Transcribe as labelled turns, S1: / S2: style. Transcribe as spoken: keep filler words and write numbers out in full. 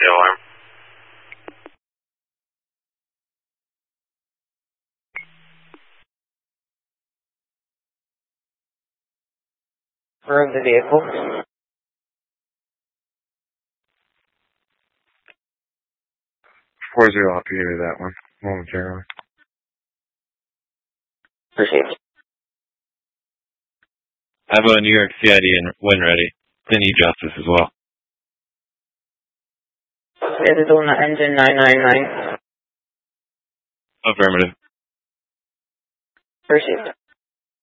S1: the alarm.
S2: Remove the vehicle.
S3: four zero, I'll be to that one momentarily.
S2: Received.
S4: I have a New York C I D and when ready. They need justice as well.
S2: Is it the one that ends in nine nine nine?
S4: Affirmative.
S2: Received.